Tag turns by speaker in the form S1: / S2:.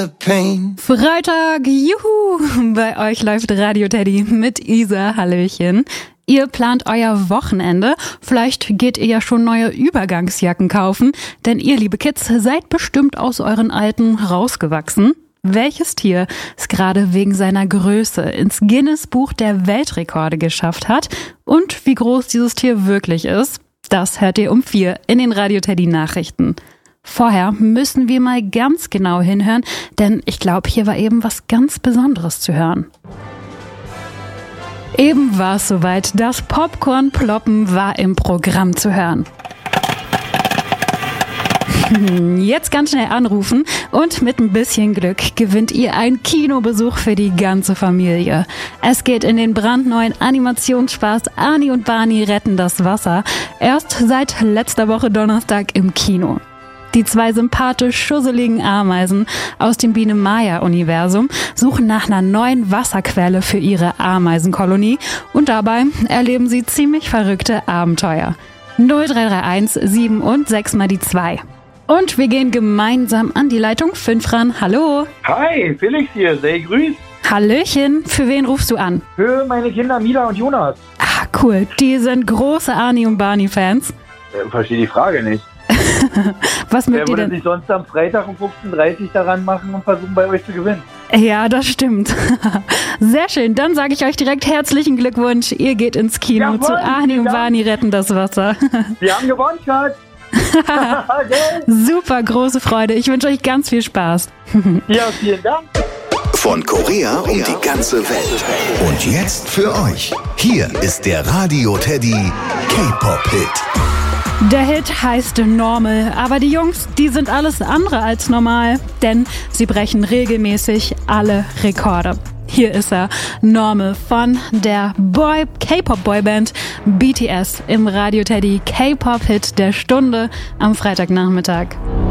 S1: Freitag, juhu! Bei euch läuft Radio Teddy mit Isa, hallöchen. Ihr plant euer Wochenende, vielleicht geht ihr ja schon neue Übergangsjacken kaufen, denn ihr, liebe Kids, seid bestimmt aus euren alten rausgewachsen. Welches Tier es gerade wegen seiner Größe ins Guinness-Buch der Weltrekorde geschafft hat und wie groß dieses Tier wirklich ist, das hört ihr um 4 in den Radio Teddy Nachrichten. Vorher müssen wir mal ganz genau hinhören, denn ich glaube, hier war eben was ganz Besonderes zu hören. Eben war es soweit, das Popcorn-Ploppen war im Programm zu hören. Jetzt ganz schnell anrufen und mit ein bisschen Glück gewinnt ihr einen Kinobesuch für die ganze Familie. Es geht in den brandneuen Animationsspaß Ani und Barney retten das Wasser, erst seit letzter Woche Donnerstag im Kino. Die 2 sympathisch schusseligen Ameisen aus dem Biene-Maya-Universum suchen nach einer neuen Wasserquelle für ihre Ameisenkolonie und dabei erleben sie ziemlich verrückte Abenteuer. 0331 7 und 6 mal die 2. Und wir gehen gemeinsam an die Leitung 5 ran. Hallo.
S2: Hi, Felix hier, sei grüßt.
S1: Hallöchen, für wen rufst du an?
S2: Für meine Kinder Mila und Jonas.
S1: Ah, cool, die sind große Ani und Barney-Fans.
S2: Verstehe die Frage nicht.
S1: Was mögt ihr
S2: Wer würde
S1: denn?
S2: sich sonst am Freitag um 15:30 Uhr daran machen und versuchen, bei euch zu gewinnen?
S1: Ja, das stimmt. Sehr schön, dann sage ich euch direkt herzlichen Glückwunsch. Ihr geht ins Kino.
S2: Jawohl,
S1: zu Ani und Barney retten das Wasser.
S2: Wir haben gewonnen, Schatz.
S1: Super, große Freude. Ich wünsche euch ganz viel Spaß.
S2: Ja, vielen Dank.
S3: Von Korea um die ganze Welt. Und jetzt für euch. Hier ist der Radio Teddy K-Pop-Hit.
S1: Der Hit heißt Normal, aber die Jungs, die sind alles andere als normal, denn sie brechen regelmäßig alle Rekorde. Hier ist er, Normal von der K-Pop-Boyband BTS im Radio Teddy K-Pop-Hit der Stunde am Freitagnachmittag.